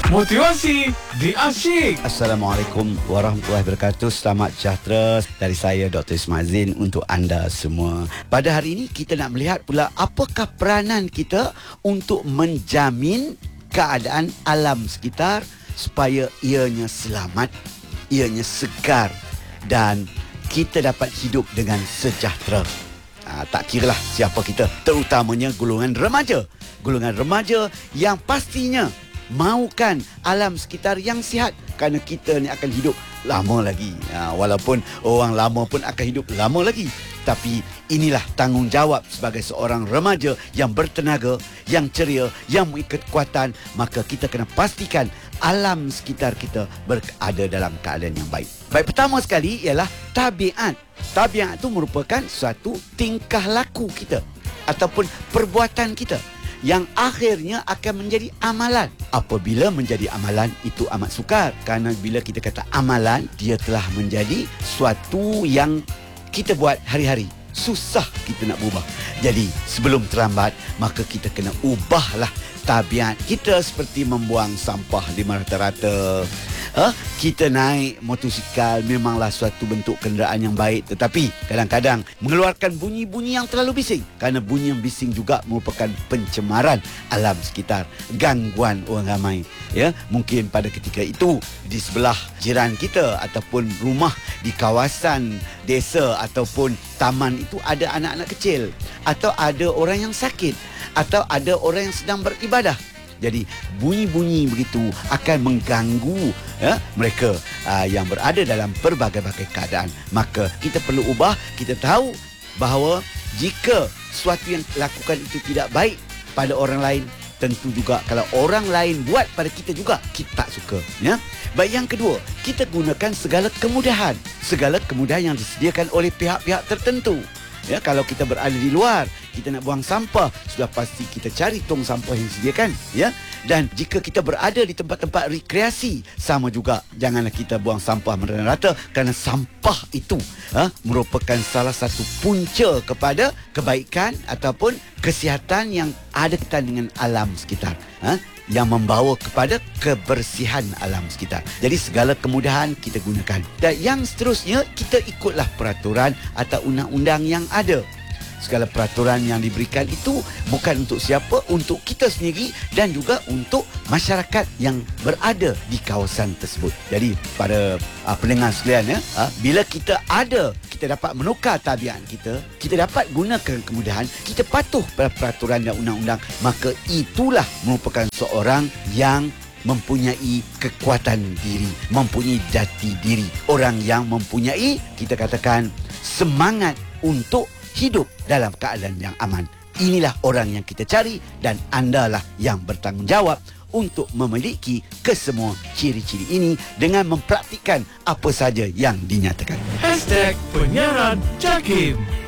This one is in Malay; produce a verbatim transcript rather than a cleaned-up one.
Motivasi di Asyik. Assalamualaikum warahmatullahi wabarakatuh. Selamat sejahtera dari saya Doktor Ismail Zain untuk anda semua. Pada hari ini kita nak melihat pula apakah peranan kita untuk menjamin keadaan alam sekitar supaya ianya selamat, ianya segar dan kita dapat hidup dengan sejahtera. Ha, tak kiralah siapa kita, terutamanya golongan remaja. Golongan remaja yang pastinya mahukan alam sekitar yang sihat kerana kita ni akan hidup lama lagi. Ha, walaupun orang lama pun akan hidup lama lagi. Tapi inilah tanggungjawab sebagai seorang remaja yang bertenaga, yang ceria, yang memiliki kekuatan. Maka kita kena pastikan alam sekitar kita berada dalam keadaan yang baik. Baik, pertama sekali ialah tabiat. Tabiat itu merupakan suatu tingkah laku kita ataupun perbuatan kita yang akhirnya akan menjadi amalan. Apabila menjadi amalan, itu amat sukar. Kerana bila kita kata amalan, dia telah menjadi suatu yang kita buat hari-hari. Susah kita nak berubah. Jadi sebelum terlambat, maka kita kena ubahlah tabiat kita, seperti membuang sampah di rata-rata. Ha? Kita naik motosikal memanglah suatu bentuk kenderaan yang baik, tetapi kadang-kadang mengeluarkan bunyi-bunyi yang terlalu bising. Kerana bunyi yang bising juga merupakan pencemaran alam sekitar, gangguan orang ramai. Ya, mungkin pada ketika itu di sebelah jiran kita ataupun rumah di kawasan desa ataupun taman itu ada anak-anak kecil, atau ada orang yang sakit, atau ada orang yang sedang beribadah. Jadi bunyi-bunyi begitu akan mengganggu ya, mereka uh, yang berada dalam berbagai-bagai keadaan. Maka kita perlu ubah. Kita tahu bahawa jika sesuatu yang lakukan itu tidak baik pada orang lain, tentu juga kalau orang lain buat pada kita juga, kita tak suka. Ya? Baik, yang kedua, kita gunakan segala kemudahan. Segala kemudahan yang disediakan oleh pihak-pihak tertentu. Ya, kalau kita berada di luar, kita nak buang sampah, sudah pasti kita cari tong sampah yang disediakan. Ya? Dan jika kita berada di tempat-tempat rekreasi, sama juga, janganlah kita buang sampah merata-rata, kerana sampah itu ha, merupakan salah satu punca kepada kebaikan ataupun kesihatan yang ada kaitan dengan alam sekitar. Ha? Yang membawa kepada kebersihan alam sekitar. Jadi segala kemudahan kita gunakan. Dan yang seterusnya, kita ikutlah peraturan atau undang-undang yang ada. Segala peraturan yang diberikan itu bukan untuk siapa, untuk kita sendiri dan juga untuk masyarakat yang berada di kawasan tersebut. Jadi pada uh, pendengar sekalian, ya, uh, bila kita ada, kita dapat menukar tabiat kita, kita dapat gunakan kemudahan, kita patuh pada peraturan dan undang-undang, maka itulah merupakan seorang yang mempunyai kekuatan diri, mempunyai jati diri. Orang yang mempunyai, kita katakan, semangat untuk hidup dalam keadaan yang aman. Inilah orang yang kita cari, dan andalah yang bertanggungjawab untuk memiliki kesemua ciri-ciri ini dengan mempraktikkan apa saja yang dinyatakan. Hashtag Penyiaran Jakim.